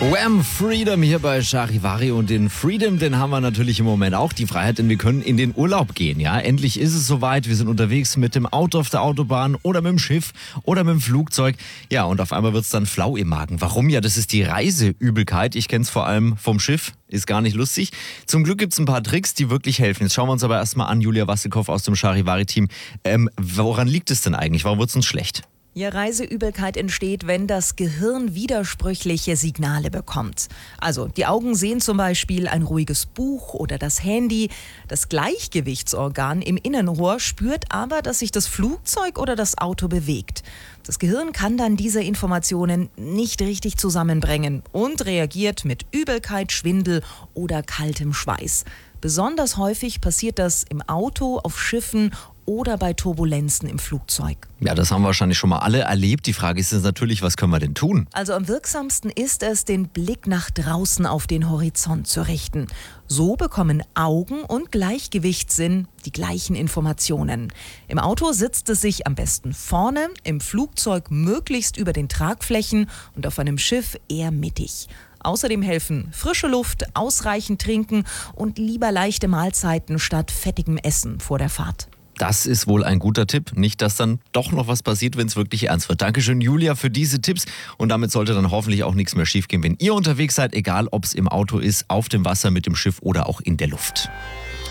Wham! Freedom hier bei Charivari, und den Freedom, den haben wir natürlich im Moment auch, die Freiheit, denn wir können in den Urlaub gehen, ja. Endlich ist es soweit, wir sind unterwegs mit dem Auto auf der Autobahn oder mit dem Schiff oder mit dem Flugzeug. Ja, und auf einmal wird's dann flau im Magen. Warum? Ja, das ist die Reiseübelkeit. Ich kenn's vor allem vom Schiff, ist gar nicht lustig. Zum Glück gibt's ein paar Tricks, die wirklich helfen. Jetzt schauen wir uns aber erstmal an, Julia Wasselkow aus dem Charivari-Team. Woran liegt es denn eigentlich? Warum wird's uns schlecht? Ja, Reiseübelkeit entsteht, wenn das Gehirn widersprüchliche Signale bekommt. Also die Augen sehen zum Beispiel ein ruhiges Buch oder das Handy. Das Gleichgewichtsorgan im Innenohr spürt aber, dass sich das Flugzeug oder das Auto bewegt. Das Gehirn kann dann diese Informationen nicht richtig zusammenbringen und reagiert mit Übelkeit, Schwindel oder kaltem Schweiß. Besonders häufig passiert das im Auto, auf Schiffen oder bei Turbulenzen im Flugzeug. Ja, das haben wir wahrscheinlich schon mal alle erlebt. Die Frage ist jetzt natürlich, was können wir denn tun? Also am wirksamsten ist es, den Blick nach draußen auf den Horizont zu richten. So bekommen Augen und Gleichgewichtssinn die gleichen Informationen. Im Auto sitzt es sich am besten vorne, im Flugzeug möglichst über den Tragflächen und auf einem Schiff eher mittig. Außerdem helfen frische Luft, ausreichend trinken und lieber leichte Mahlzeiten statt fettigem Essen vor der Fahrt. Das ist wohl ein guter Tipp. Nicht, dass dann doch noch was passiert, wenn es wirklich ernst wird. Dankeschön, Julia, für diese Tipps. Und damit sollte dann hoffentlich auch nichts mehr schiefgehen, wenn ihr unterwegs seid, egal ob es im Auto ist, auf dem Wasser, mit dem Schiff oder auch in der Luft.